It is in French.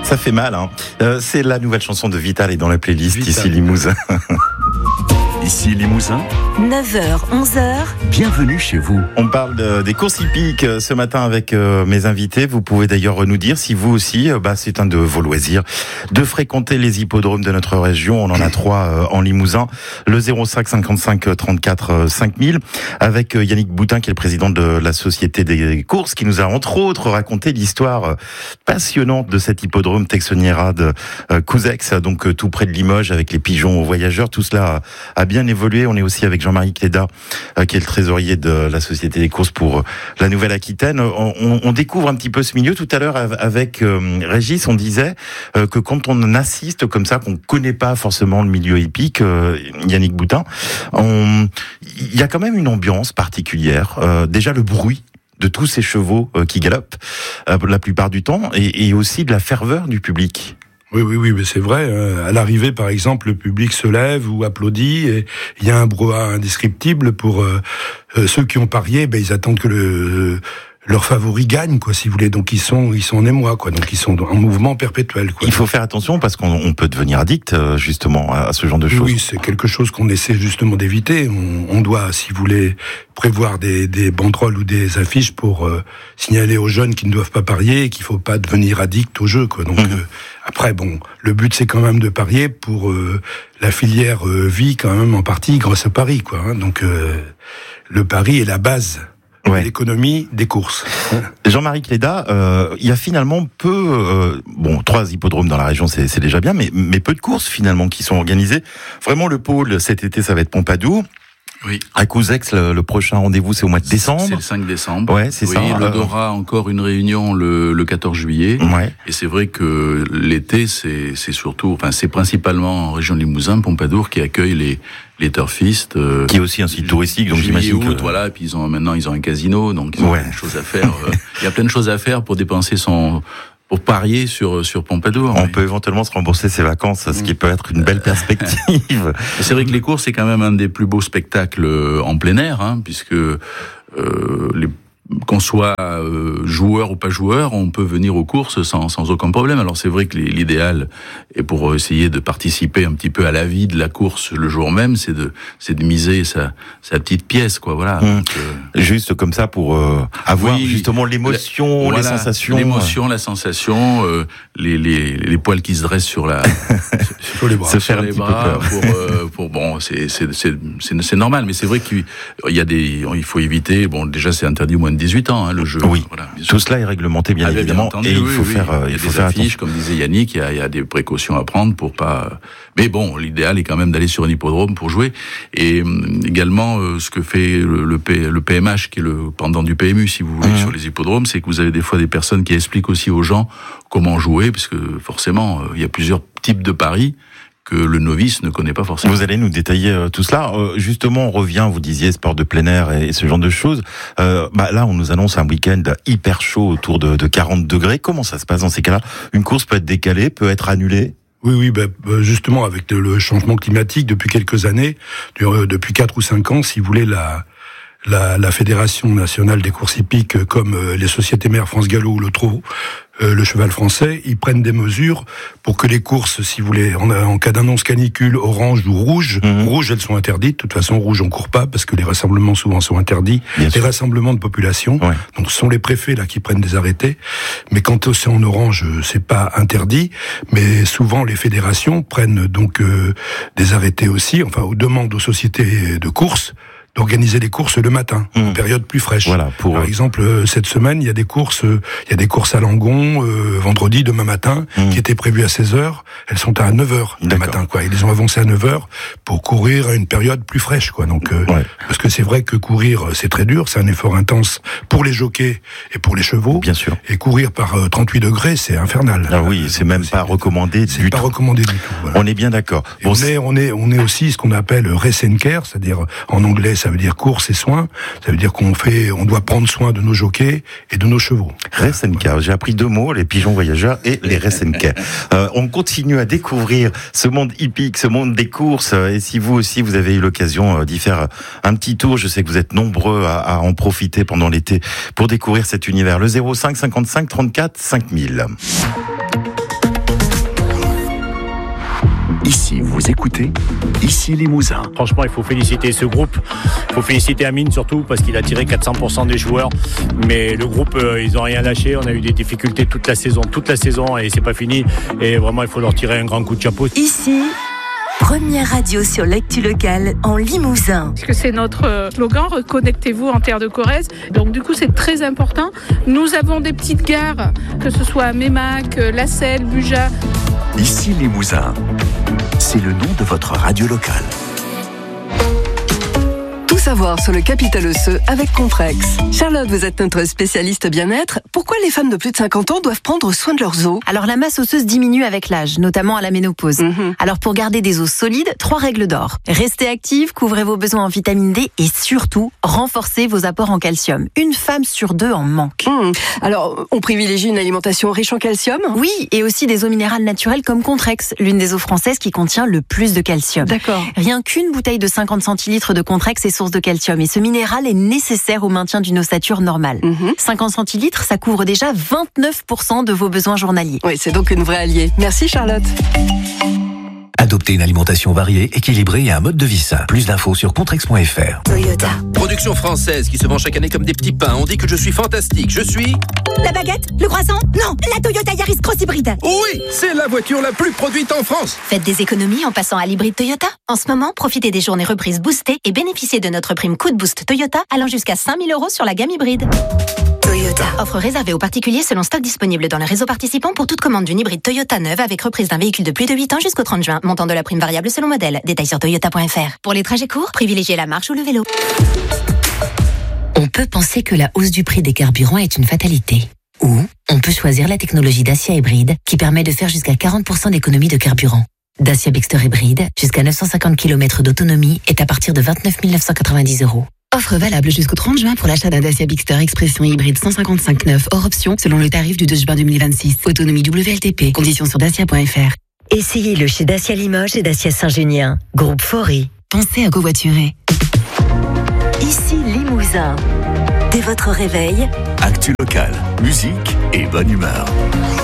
Ça fait mal, hein. C'est la nouvelle chanson de Vital et dans la playlist Ici Limousin. Ici Limousin, 9h, 11h. bienvenue chez vous. On parle des courses hippiques ce matin avec mes invités. Vous pouvez d'ailleurs nous dire si vous aussi, c'est un de vos loisirs de fréquenter les hippodromes de notre région. On en a 3 en Limousin. Le 05 55 34 5000 avec Yannick Boutin qui est le président de la Société des courses qui nous a entre autres raconté l'histoire passionnante de cet hippodrome Texoniera de Couzex, donc tout près de Limoges avec les pigeons voyageurs. Tout cela a bien évolué. On est aussi avec Jean-Marie Cléda, qui est le trésorier de la Société des courses pour la Nouvelle-Aquitaine. On découvre un petit peu ce milieu. Tout à l'heure, avec Régis, on disait que quand on assiste comme ça, qu'on connaît pas forcément le milieu hippique, Yannick Boutin, il y a quand même une ambiance particulière. Déjà, le bruit de tous ces chevaux qui galopent la plupart du temps, et aussi de la ferveur du public. Oui, mais c'est vrai. À l'arrivée, par exemple, le public se lève ou applaudit, et il y a un brouhaha indescriptible pour ceux qui ont parié. Ils attendent que leur favori gagne, quoi, si vous voulez. Donc ils sont en émoi, quoi. Donc ils sont en mouvement perpétuel, quoi. Il faut faire attention parce qu'on peut devenir addict justement à ce genre de choses. Oui, c'est quelque chose qu'on essaie justement d'éviter. On doit, si vous voulez, prévoir des banderoles ou des affiches pour signaler aux jeunes qui ne doivent pas parier et qu'il faut pas devenir addict au jeu, quoi. Donc après, le but c'est quand même de parier pour la filière vit quand même en partie grâce au pari, quoi. Hein. Donc le pari est la base. Ouais. L'économie des courses. Jean-Marie Cléda, il y a finalement peu, 3 hippodromes dans la région, c'est déjà bien, mais peu de courses finalement qui sont organisées. Vraiment, le pôle cet été, ça va être Pompadour. Oui. À Couzex, le prochain rendez-vous, c'est au mois de décembre. C'est le 5 décembre. Ouais, c'est ça. L'Odora, encore une réunion le 14 juillet. Ouais. Et c'est vrai que l'été, c'est principalement en région de Limousin, Pompadour, qui accueille les turfistes. Qui est aussi un site touristique, donc j'imagine que... Voilà, et puis maintenant ils ont un casino, donc ils ont plein de choses à faire. Il y a plein de choses à faire pour dépenser pour parier sur Pompadour. On peut éventuellement se rembourser ses vacances, ce qui peut être une belle perspective. C'est vrai que les courses, c'est quand même un des plus beaux spectacles en plein air, puisque qu'on soit joueur ou pas joueur, on peut venir aux courses sans aucun problème. Alors c'est vrai que l'idéal, et pour essayer de participer un petit peu à la vie de la course le jour même, c'est de miser sa petite pièce, quoi. Voilà. Donc, juste comme ça pour avoir justement l'émotion, les sensations. L'émotion, la sensation, les poils qui se dressent sur sur les bras, se faire un petit peu peur. C'est normal, mais c'est vrai il faut éviter. Bon, déjà c'est interdit moins de 18 ans, le jeu. Oui. Voilà, tout cela est réglementé, bien évidemment. Entendu, et il faut faire affiches, comme disait Yannick, il y a des précautions à prendre pour pas. Mais bon, l'idéal est quand même d'aller sur un hippodrome pour jouer. Et également, ce que fait le PMH, qui est le pendant du PMU, si vous voulez, sur les hippodromes, c'est que vous avez des fois des personnes qui expliquent aussi aux gens comment jouer, parce que forcément, il y a plusieurs types de paris que le novice ne connaît pas forcément. Vous allez nous détailler tout cela. Justement, on revient, vous disiez, sport de plein air et ce genre de choses. Là, on nous annonce un week-end hyper chaud autour de 40 degrés. Comment ça se passe dans ces cas-là ? Une course peut être décalée, peut être annulée ? Oui, justement, avec le changement climatique depuis quelques années, depuis 4 ou 5 ans, si vous voulez, la Fédération nationale des courses hippiques, comme les sociétés mères France Gallo ou le Trot, le cheval français, ils prennent des mesures pour que les courses, si vous voulez, en cas d'annonce canicule, orange ou rouge, rouge, elles sont interdites. De toute façon, rouge, on court pas parce que les rassemblements souvent sont interdits. Les rassemblements de population. Ouais. Donc, ce sont les préfets là qui prennent des arrêtés. Mais quand c'est en orange, c'est pas interdit. Mais souvent, les fédérations prennent donc des arrêtés aussi, aux demandes aux sociétés de courses, d'organiser des courses le matin, en période plus fraîche. Voilà, par exemple, cette semaine, il y a des courses à Langon, vendredi, demain matin, qui étaient prévues à 16h. Elles sont à 9h le matin, quoi. Ils les ont avancées à 9h pour courir à une période plus fraîche, quoi. Donc, parce que c'est vrai que courir, c'est très dur, c'est un effort intense pour les jockeys et pour les chevaux. Bien sûr. Et courir par 38 degrés, c'est infernal. Ah oui, c'est même pas recommandé du tout. C'est pas recommandé du tout. Voilà. On est bien d'accord. Bon, on est aussi ce qu'on appelle race and care, c'est-à-dire, en anglais, ça veut dire course et soins. Ça veut dire on doit prendre soin de nos jockeys et de nos chevaux. Race and care. J'ai appris 2 mots, les pigeons voyageurs et les race and care. On continue à découvrir ce monde hippique, ce monde des courses. Et si vous aussi, vous avez eu l'occasion d'y faire un petit tour, je sais que vous êtes nombreux à en profiter pendant l'été pour découvrir cet univers. Le 05 55 34 5000. Ici, vous écoutez, ici Limousin. Franchement, il faut féliciter ce groupe. Il faut féliciter Amine surtout parce qu'il a tiré 400% des joueurs. Mais le groupe, ils n'ont rien lâché. On a eu des difficultés toute la saison et c'est pas fini. Et vraiment, il faut leur tirer un grand coup de chapeau. Ici, première radio sur l'actu locale en Limousin. Parce que c'est notre slogan, reconnectez-vous en terre de Corrèze. Donc du coup, c'est très important. Nous avons des petites gares, que ce soit à Mémac, La Selle, Buja. Ici Limousin. C'est le nom de votre radio locale. Tout savoir sur le capital osseux avec Comprex. Charlotte, vous êtes notre spécialiste bien-être. Pourquoi les femmes de plus de 50 ans doivent prendre soin de leurs os ? Alors la masse osseuse diminue avec l'âge, notamment à la ménopause. Alors pour garder des os solides, 3 règles d'or. Restez active, couvrez vos besoins en vitamine D et surtout, renforcez vos apports en calcium. Une femme sur 2 en manque. Alors, on privilégie une alimentation riche en calcium ? Oui, et aussi des eaux minérales naturelles comme Contrex, l'une des eaux françaises qui contient le plus de calcium. D'accord. Rien qu'une bouteille de 50 centilitres de Contrex est source de calcium et ce minéral est nécessaire au maintien d'une ossature normale. 50 centilitres, ça couvre déjà 29% de vos besoins journaliers. Oui, c'est donc une vraie alliée. Merci Charlotte. Adoptez une alimentation variée, équilibrée et un mode de vie sain. Plus d'infos sur contrex.fr. Toyota. Production française qui se vend chaque année comme des petits pains. On dit que je suis fantastique. Je suis... La baguette? Le croissant? Non, la Toyota Yaris Cross Hybride. Oui, c'est la voiture la plus produite en France. Faites des économies en passant à l'hybride Toyota. En ce moment, profitez des journées reprises boostées et bénéficiez de notre prime coup de boost Toyota allant jusqu'à 5 000 € sur la gamme hybride. Toyota. Offre réservée aux particuliers selon stock disponible dans le réseau participant pour toute commande d'une hybride Toyota neuve avec reprise d'un véhicule de plus de 8 ans jusqu'au 30 juin. Montant de la prime variable selon modèle. Détails sur toyota.fr. Pour les trajets courts, privilégiez la marche ou le vélo. On peut penser que la hausse du prix des carburants est une fatalité. Ou on peut choisir la technologie Dacia Hybride qui permet de faire jusqu'à 40% d'économie de carburant. Dacia Bigster Hybride, jusqu'à 950 km d'autonomie, est à partir de 29 990 €. Offre valable jusqu'au 30 juin pour l'achat d'un Dacia Bigster Expression Hybride 155/9 hors option selon le tarif du 2 juin 2026. Autonomie WLTP. Conditions sur dacia.fr. Essayez-le chez Dacia Limoges et Dacia Saint-Junien. Groupe Faury. Pensez à covoiturer. Ici Limousin. Dès votre réveil, Actu locale, musique et bonne humeur.